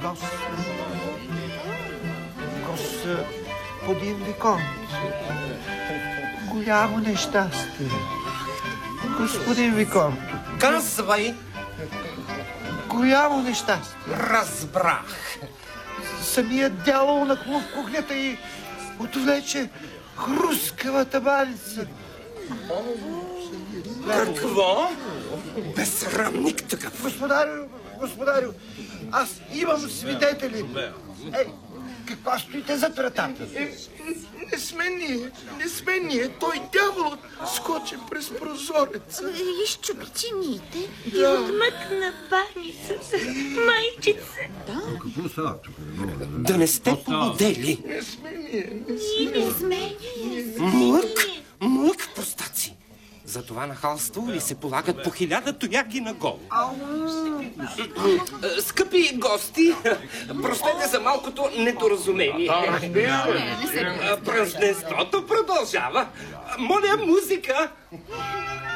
Господин Виконт, голямо нещастие. Господин Виконт. Казвай. Голямо нещастие. Разбрах. Самият дявол нахлу в кухнята и отвлече хрускавата баница. Какво? Безсрамник такъв. Господарю, аз имам свидетели. Каква стоите зад вратата? Не сме ние. Той дяволът скочи през прозореца. Изчупи чините и отмъкна баницата. Майчица. Какво става тук? Да не сте полудели. Не сме ние. Не сме. Млък, простаци. За това нахалство ли се полагат по 1000 тояги на гол? Скъпи гости, простете за малкото недоразумение. Празненството продължава. Моля, музика!